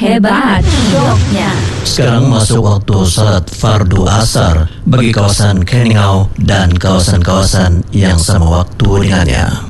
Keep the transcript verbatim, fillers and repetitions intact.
Hebat syoknya. Sekarang masuk waktu salat fardu asar bagi kawasan Keningau dan kawasan-kawasan yang sama waktu dengannya.